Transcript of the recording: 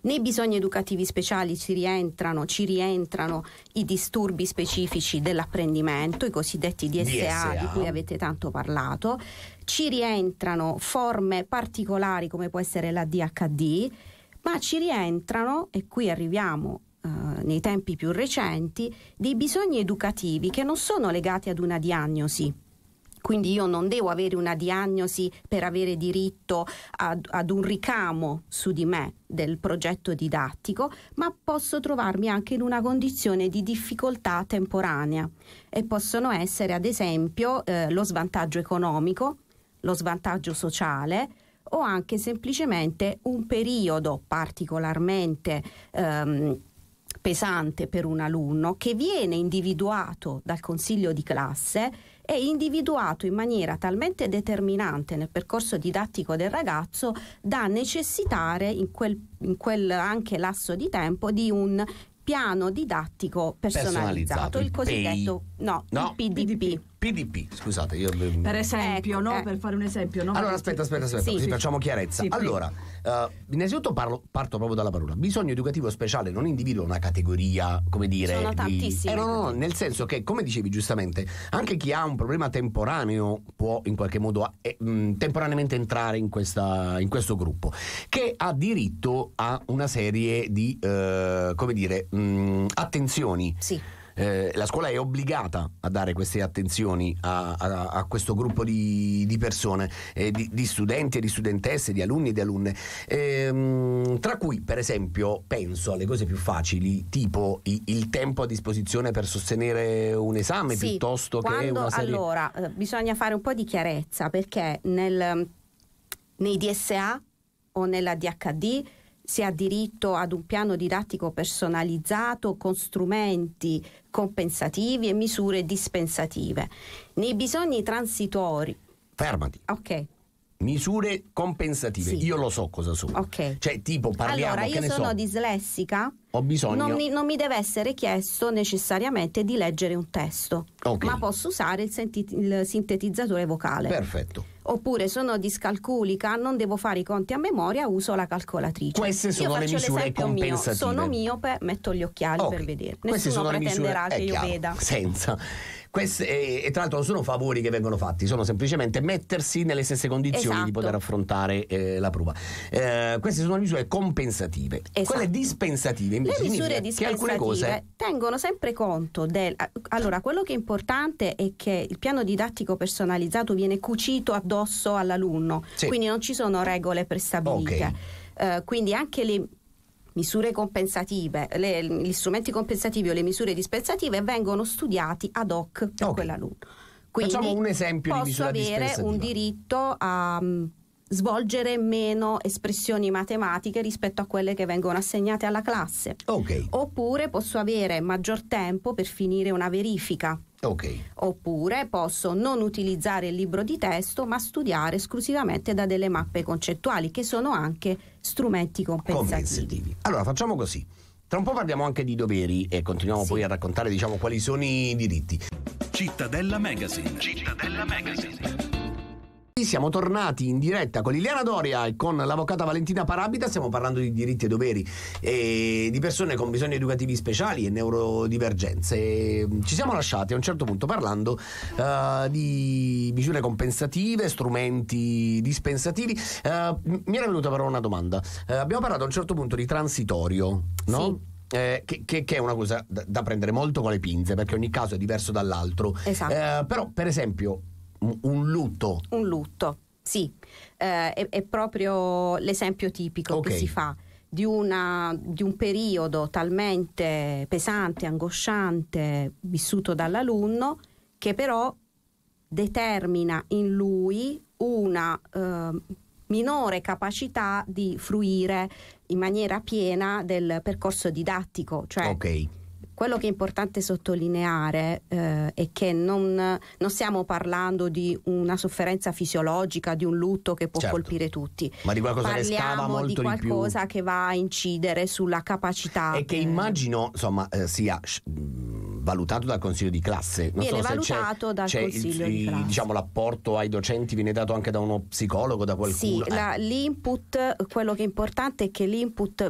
Nei bisogni educativi speciali ci rientrano i disturbi specifici dell'apprendimento, i cosiddetti DSA, di cui avete tanto parlato, ci rientrano forme particolari come può essere l'ADHD, ma ci rientrano, e qui arriviamo nei tempi più recenti, dei bisogni educativi che non sono legati ad una diagnosi. Quindi io non devo avere una diagnosi per avere diritto ad un ricamo su di me del progetto didattico, ma posso trovarmi anche in una condizione di difficoltà temporanea, e possono essere ad esempio lo svantaggio economico, lo svantaggio sociale, o anche semplicemente un periodo particolarmente pesante per un alunno che viene individuato dal consiglio di classe e individuato in maniera talmente determinante nel percorso didattico del ragazzo da necessitare in quel anche lasso di tempo di un piano didattico personalizzato, il cosiddetto il PDP, scusate, io per esempio, per fare un esempio, no? Allora aspetta, così facciamo chiarezza. Allora, innanzitutto parto proprio dalla parola. Bisogno educativo speciale non individua una categoria, come dire, sono tantissime. No, nel senso che, come dicevi giustamente, anche chi ha un problema temporaneo può in qualche modo temporaneamente entrare in questo gruppo, che ha diritto a una serie di attenzioni. Sì. La scuola è obbligata a dare queste attenzioni a questo gruppo di persone, di studenti e di studentesse, di alunni e di alunne, tra cui per esempio penso alle cose più facili, tipo il tempo a disposizione per sostenere un esame, piuttosto che una serie... Allora, bisogna fare un po' di chiarezza, perché nei DSA o nella DHD si ha diritto ad un piano didattico personalizzato con strumenti compensativi e misure dispensative. Nei bisogni transitori... Fermati. Ok. Misure compensative, sì. Io lo so cosa sono. Ok. Cioè, tipo, parliamo, allora, che ne so. io sono dislessica. Ho bisogno. Non mi deve essere chiesto necessariamente di leggere un testo, ma posso usare il sintetizzatore vocale. Perfetto. Oppure sono discalculica, non devo fare i conti a memoria, uso la calcolatrice. Queste sono le misure compensative. Sono miope, metto gli occhiali per vedere. Nessuno pretenderà che io veda. Senza. Queste, e tra l'altro non sono favori che vengono fatti, sono semplicemente mettersi nelle stesse condizioni di poter affrontare la prova. Queste sono le misure compensative. Quelle dispensative invece, le misure dispensative che alcune cose tengono sempre conto allora, quello che è importante è che il piano didattico personalizzato viene cucito addosso all'alunno, quindi non ci sono regole prestabilite. Quindi anche le misure compensative, gli strumenti compensativi o le misure dispensative vengono studiati ad hoc per quell'alunno. Quindi facciamo un esempio di misura dispensativa. Posso avere un diritto a svolgere meno espressioni matematiche rispetto a quelle che vengono assegnate alla classe. Oppure posso avere maggior tempo per finire una verifica. Oppure posso non utilizzare il libro di testo, ma studiare esclusivamente da delle mappe concettuali, che sono anche strumenti compensativi. Allora facciamo così. Tra un po' parliamo anche di doveri e continuiamo poi a raccontare, diciamo, quali sono i diritti. Cittadella Magazine. Siamo tornati in diretta con Liliana Doria e con l'avvocata Valentina Parabita. Stiamo parlando di diritti e doveri e di persone con bisogni educativi speciali e neurodivergenze. Ci siamo lasciati a un certo punto parlando di misure compensative, strumenti dispensativi. Mi era venuta però una domanda. Abbiamo parlato a un certo punto di transitorio, no? Sì. Che è una cosa da prendere molto con le pinze, perché ogni caso è diverso dall'altro. Esatto. Però per esempio un lutto, sì, è proprio l'esempio tipico che si fa di un periodo talmente pesante, angosciante, vissuto dall'alunno, che però determina in lui una minore capacità di fruire in maniera piena del percorso didattico. Cioè, quello che è importante sottolineare è che non stiamo parlando di una sofferenza fisiologica, di un lutto che può colpire tutti, ma di qualcosa che scava molto di più. Parliamo di qualcosa che va a incidere sulla capacità e che immagino, insomma, sia valutato dal consiglio di classe. Viene valutato dal consiglio di classe. Diciamo, l'apporto ai docenti viene dato anche da uno psicologo, da qualcuno. Sì, l'input, quello che è importante è che l'input